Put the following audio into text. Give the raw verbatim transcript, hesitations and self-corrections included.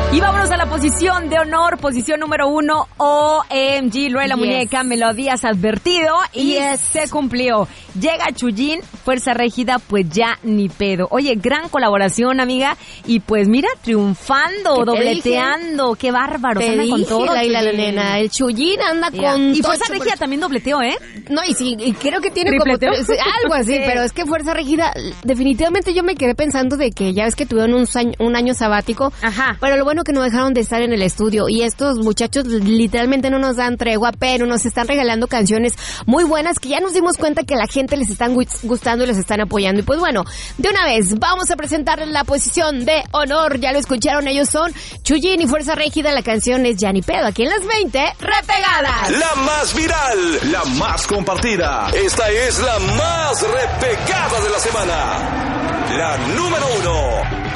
Y vámonos a la posición de honor, posición número uno, O M G, Luela yes. Muñeca, me lo habías advertido y yes. se cumplió. Llega Chuyín, Fuerza Régida, pues ya ni pedo. Oye, gran colaboración, amiga, y pues mira, triunfando, dobleteando, qué bárbaro, te anda dije, con todo. Laila, la nena, el Chuyín anda yeah. con y Fuerza Régida por... también dobleteó, ¿eh? No, y sí, y creo que tiene como tres, algo así, sí. Pero es que Fuerza Régida, definitivamente yo me quedé pensando de que ya ves que tuvieron un año, un año sabático, ajá, pero lo bueno que no dejaron de estar en el estudio y estos muchachos literalmente no nos dan tregua, pero nos están regalando canciones muy buenas que ya nos dimos cuenta que a la gente les están gustando y les están apoyando. Y pues bueno, de una vez vamos a presentar la posición de honor, ya lo escucharon, ellos son Chuyín y Fuerza Régida, la canción es Ya Ni Pedo, aquí en las veinte repegadas. La más viral, la más compartida, esta es la más repegada de la semana, la número uno.